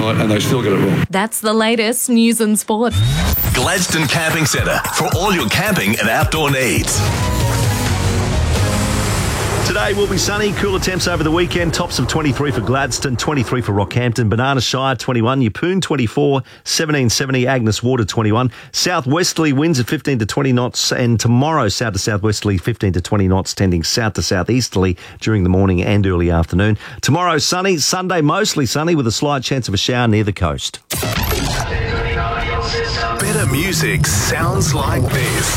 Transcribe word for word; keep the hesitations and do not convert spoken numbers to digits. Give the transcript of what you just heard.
night and they still get it wrong. That's the latest news and sport. Gladstone Camping Centre for all your camping and outdoor needs. Today will be sunny, cooler temps over the weekend. Tops of twenty-three for Gladstone, twenty-three for Rockhampton, Banana Shire twenty-one, Yeppoon twenty-four, seventeen seventy, Agnes Water twenty-one, southwesterly winds at fifteen to twenty knots, and tomorrow south to southwesterly fifteen to twenty knots, tending south to southeasterly during the morning and early afternoon. Tomorrow sunny, Sunday mostly sunny with a slight chance of a shower near the coast. Better music sounds like this.